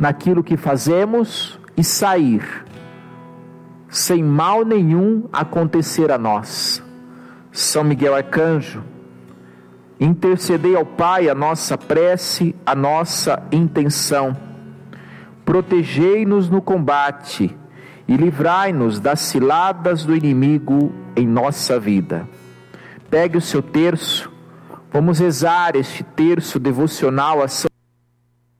naquilo que fazemos e sair sem mal nenhum acontecer a nós. São Miguel Arcanjo, intercedei ao Pai a nossa prece, a nossa intenção. Protegei-nos no combate e livrai-nos das ciladas do inimigo em nossa vida. Pegue o seu terço, vamos rezar este terço devocional a São